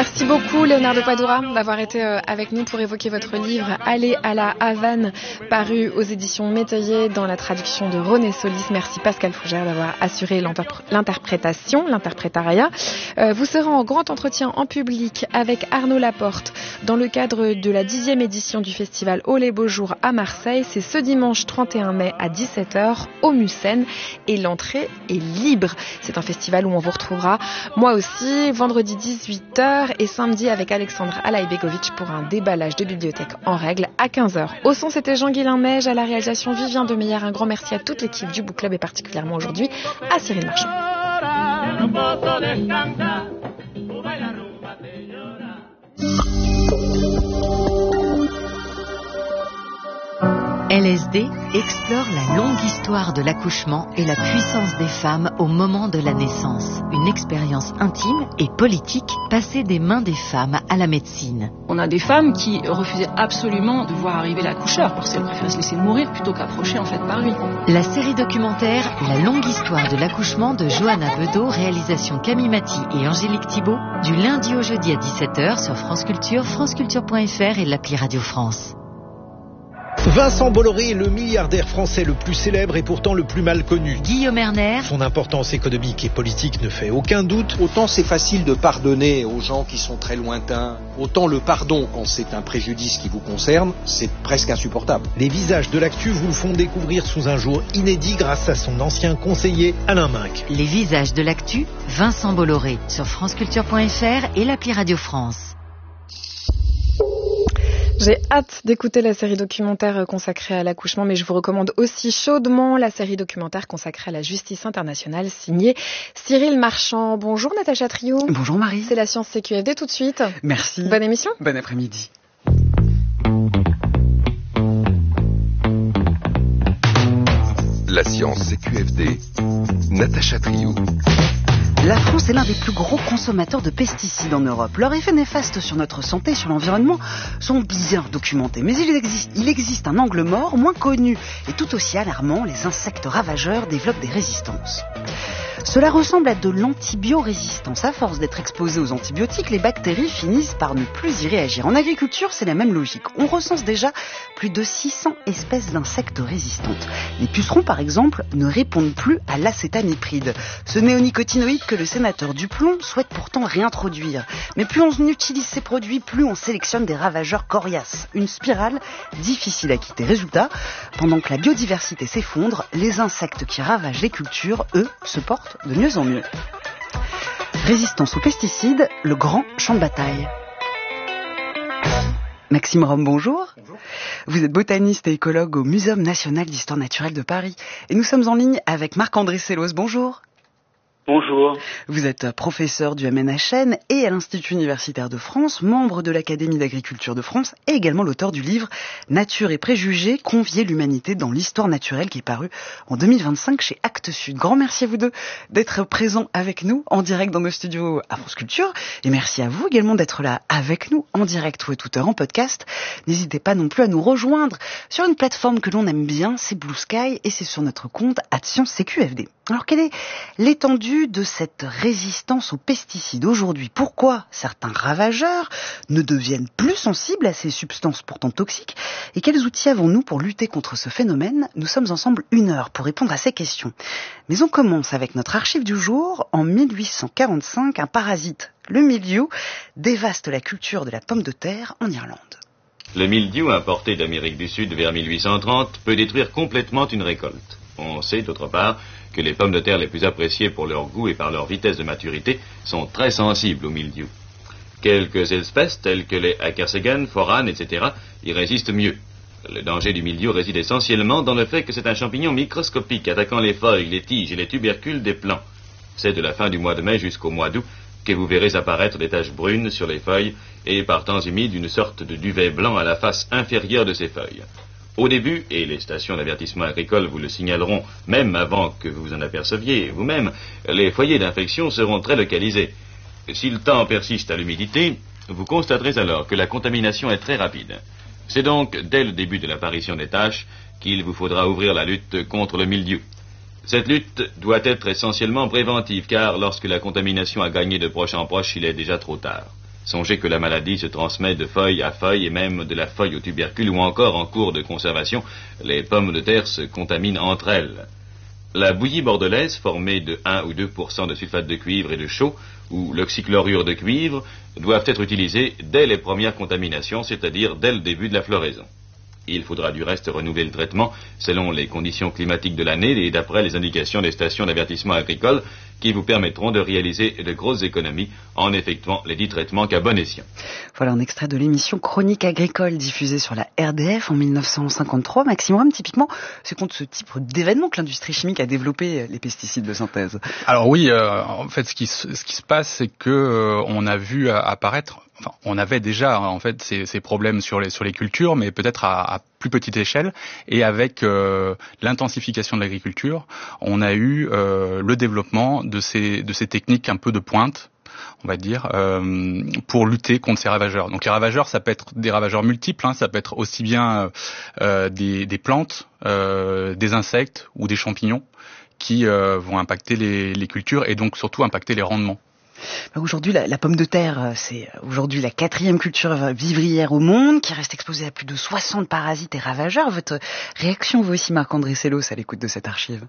Merci beaucoup Leonardo Padura d'avoir été avec nous pour évoquer votre livre Aller à la Havane, paru aux éditions Métayer dans la traduction de René Solis. Merci Pascal Fougère d'avoir assuré l'interprétariat. Vous serez en grand entretien en public avec Arnaud Laporte dans le cadre de la 10e édition du festival Oh les beaux jours à Marseille. C'est ce dimanche 31 mai à 17h au Mucem et l'entrée est libre. C'est un festival où on vous retrouvera, moi aussi, vendredi 18h et samedi avec Alexandre Alaïbegovic pour un déballage de bibliothèque en règle à 15h. Au son, c'était Jean-Guilain Meige, à la réalisation Vivien Demeyer. Un grand merci à toute l'équipe du Book Club et particulièrement aujourd'hui à Cyril Marchand. LSD explore la longue histoire de l'accouchement et la puissance des femmes au moment de la naissance. Une expérience intime et politique passée des mains des femmes à la médecine. On a des femmes qui refusaient absolument de voir arriver l'accoucheur parce qu'elles préféraient se laisser mourir plutôt qu'approcher en fait par lui. La série documentaire La longue histoire de l'accouchement de Johanna Bedeau, réalisation Camille Maty et Angélique Thibault, du lundi au jeudi à 17h sur France Culture, franceculture.fr et l'appli Radio France. Vincent Bolloré est le milliardaire français le plus célèbre et pourtant le plus mal connu. Guillaume Erner. Son importance économique et politique ne fait aucun doute. Autant c'est facile de pardonner aux gens qui sont très lointains, autant le pardon quand c'est un préjudice qui vous concerne, c'est presque insupportable. Les visages de l'actu vous le font découvrir sous un jour inédit grâce à son ancien conseiller Alain Minc. Les visages de l'actu, Vincent Bolloré, sur franceculture.fr et l'appli Radio France. J'ai hâte d'écouter la série documentaire consacrée à l'accouchement, mais je vous recommande aussi chaudement la série documentaire consacrée à la justice internationale, signée Cyril Marchand. Bonjour Natacha Trio. Bonjour Marie. C'est la Science CQFD tout de suite. Merci. Bonne émission. Bon après-midi. La Science CQFD, Natacha Trio. La France est l'un des plus gros consommateurs de pesticides en Europe. Leurs effets néfastes sur notre santé et sur l'environnement sont bien documentés. Mais il existe un angle mort, moins connu et tout aussi alarmant. Les insectes ravageurs développent des résistances. Cela ressemble à de l'antibiorésistance. À force d'être exposées aux antibiotiques, les bactéries finissent par ne plus y réagir. En agriculture, c'est la même logique. On recense déjà plus de 600 espèces d'insectes résistantes. Les pucerons, par exemple, ne répondent plus à l'acétamipride. Ce néonicotinoïde que le sénateur Duplon souhaite pourtant réintroduire. Mais plus on utilise ces produits, plus on sélectionne des ravageurs coriaces. Une spirale difficile à quitter. Résultat, pendant que la biodiversité s'effondre, les insectes qui ravagent les cultures, eux, se portent de mieux en mieux. Résistance aux pesticides, le grand champ de bataille. Maxime Rome, bonjour. Bonjour. Vous êtes botaniste et écologue au Muséum national d'histoire naturelle de Paris. Et nous sommes en ligne avec Marc-André Sellos. Bonjour. Bonjour. Vous êtes professeur du MNHN et à l'Institut universitaire de France, membre de l'Académie d'agriculture de France et également l'auteur du livre Nature et préjugés, convier l'humanité dans l'histoire naturelle qui est paru en 2025 chez Actes Sud. Grand merci à vous deux d'être présents avec nous en direct dans nos studios à France Culture et merci à vous également d'être là avec nous en direct ou à toute heure en podcast. N'hésitez pas non plus à nous rejoindre sur une plateforme que l'on aime bien, c'est Blue Sky et c'est sur notre compte @ScienceCQFD. Alors quelle est l'étendue de cette résistance aux pesticides aujourd'hui? Pourquoi certains ravageurs ne deviennent plus sensibles à ces substances pourtant toxiques? Et quels outils avons-nous pour lutter contre ce phénomène? Nous sommes ensemble 1 heure pour répondre à ces questions. Mais on commence avec notre archive du jour. En 1845, un parasite, le mildiou, dévaste la culture de la pomme de terre en Irlande. Le mildiou importé d'Amérique du Sud vers 1830 peut détruire complètement une récolte. On sait, d'autre part, que les pommes de terre les plus appréciées pour leur goût et par leur vitesse de maturité sont très sensibles au mildiou. Quelques espèces, telles que les akersegan, foranes, etc., y résistent mieux. Le danger du mildiou réside essentiellement dans le fait que c'est un champignon microscopique attaquant les feuilles, les tiges et les tubercules des plants. C'est de la fin du mois de mai jusqu'au mois d'août que vous verrez apparaître des taches brunes sur les feuilles et par temps humides une sorte de duvet blanc à la face inférieure de ces feuilles. Au début, et les stations d'avertissement agricole vous le signaleront même avant que vous en aperceviez vous-même, les foyers d'infection seront très localisés. Si le temps persiste à l'humidité, vous constaterez alors que la contamination est très rapide. C'est donc dès le début de l'apparition des taches qu'il vous faudra ouvrir la lutte contre le mildiou. Cette lutte doit être essentiellement préventive, car lorsque la contamination a gagné de proche en proche, il est déjà trop tard. Songez que la maladie se transmet de feuille à feuille et même de la feuille au tubercule ou encore en cours de conservation, les pommes de terre se contaminent entre elles. La bouillie bordelaise, formée de 1 ou 2% de sulfate de cuivre et de chaux, ou l'oxychlorure de cuivre, doivent être utilisées dès les premières contaminations, c'est-à-dire dès le début de la floraison. Il faudra du reste renouveler le traitement selon les conditions climatiques de l'année et d'après les indications des stations d'avertissement agricole qui vous permettront de réaliser de grosses économies en effectuant les dits traitements qu'à bon escient. Voilà un extrait de l'émission Chronique agricole diffusée sur la RDF en 1953. Maxime Rome, typiquement, c'est contre ce type d'événement que l'industrie chimique a développé les pesticides de synthèse. Alors oui, en fait, ce qui se passe, c'est que on a vu apparaître. Enfin, on avait déjà en fait ces problèmes sur les cultures, mais peut-être à plus petite échelle. Et avec l'intensification de l'agriculture, on a eu le développement de ces techniques un peu de pointe, on va dire, pour lutter contre ces ravageurs. Donc les ravageurs, ça peut être des ravageurs multiples, ça peut être aussi bien des plantes, des insectes ou des champignons qui vont impacter les cultures et donc surtout impacter les rendements. Aujourd'hui, la pomme de terre, c'est aujourd'hui la 4e culture vivrière au monde, qui reste exposée à plus de 60 parasites et ravageurs. Votre réaction, vous aussi, Marc-André Sellos, à l'écoute de cette archive?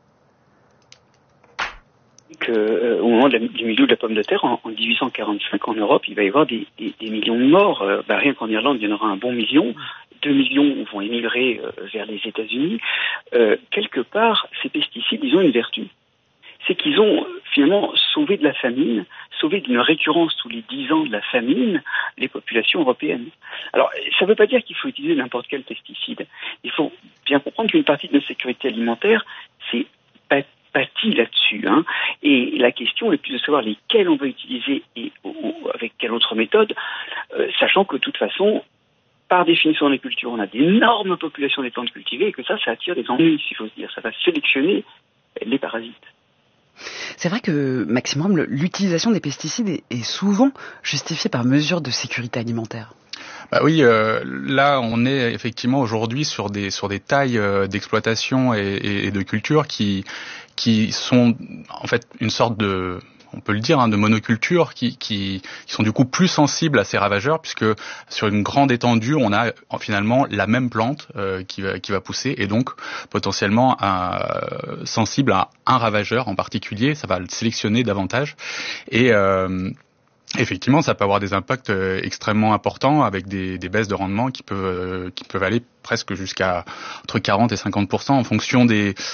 Au moment du milieu de la pomme de terre, en 1845 en Europe, il va y avoir des millions de morts. Rien qu'en Irlande, il y en aura un bon million. 2 millions vont émigrer vers les États-Unis. Quelque part, ces pesticides, ils ont une vertu. C'est qu'ils ont finalement sauvé de la famine, sauvé d'une récurrence tous les 10 ans de la famine, les populations européennes. Alors, ça ne veut pas dire qu'il faut utiliser n'importe quel pesticide. Il faut bien comprendre qu'une partie de notre sécurité alimentaire, c'est bâti là-dessus. Et la question est plus de savoir lesquels on va utiliser et avec quelle autre méthode, sachant que de toute façon, par définition dans les cultures, on a d'énormes populations des plantes cultivées et que ça attire des ennuis, s'il faut se dire. Ça va sélectionner les parasites. C'est vrai que, Maxime, l'utilisation des pesticides est souvent justifiée par mesure de sécurité alimentaire. Bah oui, là on est effectivement aujourd'hui sur des tailles d'exploitation et de culture qui sont en fait une sorte de, on peut le dire, de monoculture qui sont du coup plus sensibles à ces ravageurs, puisque sur une grande étendue, on a finalement la même plante qui va pousser et donc potentiellement sensible à un ravageur en particulier. Ça va le sélectionner davantage et effectivement, ça peut avoir des impacts extrêmement importants avec des baisses de rendement qui peuvent aller presque jusqu'à entre 40 et 50% en fonction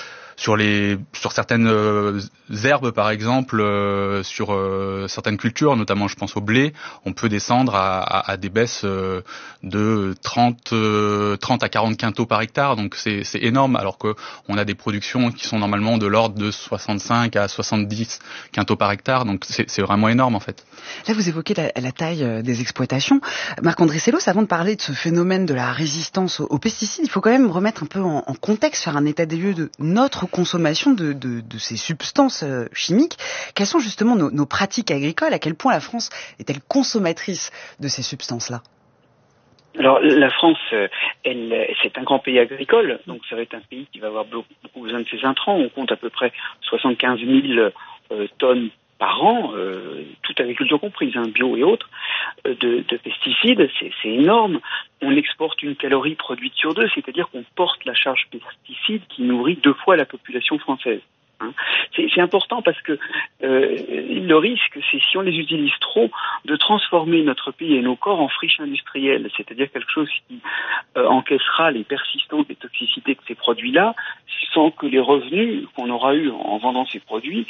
sur certaines herbes par exemple, sur certaines cultures, notamment je pense au blé, on peut descendre à des baisses de 30 à 40 quintaux par hectare, donc c'est énorme, alors que on a des productions qui sont normalement de l'ordre de 65 à 70 quintaux par hectare, donc c'est vraiment énorme en fait. Là vous évoquez la taille des exploitations. Marc-André Sellos, avant de parler de ce phénomène de la résistance aux pesticides, il faut quand même remettre un peu en contexte, faire un état des lieux de notre consommation de ces substances chimiques. Quelles sont justement nos pratiques agricoles? À quel point la France est-elle consommatrice de ces substances-là? Alors la France, c'est un grand pays agricole, donc ça va être un pays qui va avoir beaucoup besoin de ses intrants. On compte à peu près 75 000 tonnes par an, toute agriculture comprise, bio et autres, de pesticides, c'est énorme. On exporte une calorie produite sur 2, c'est-à-dire qu'on porte la charge pesticide qui nourrit 2 fois la population française. C'est important parce que le risque, c'est si on les utilise trop, de transformer notre pays et nos corps en friche industrielle, c'est-à-dire quelque chose qui encaissera les persistances et toxicités de ces produits-là, sans que les revenus qu'on aura eus en vendant ces produits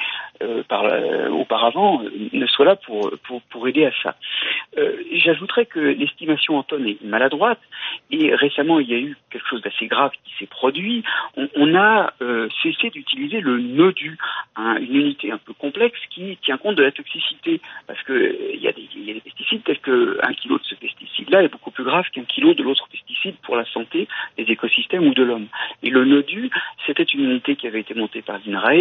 auparavant ne soient là pour aider à ça. J'ajouterais que l'estimation en tonnes est maladroite et récemment il y a eu quelque chose d'assez grave qui s'est produit. On a cessé d'utiliser le NODU, une unité un peu complexe qui tient compte de la toxicité, parce que il y a des pesticides tels que 1 kilo de ce pesticide-là est beaucoup plus grave qu'1 kilo de l'autre pesticide pour la santé des écosystèmes ou de l'homme. Et le NODU, c'était une unité qui avait été montée par l'INRAE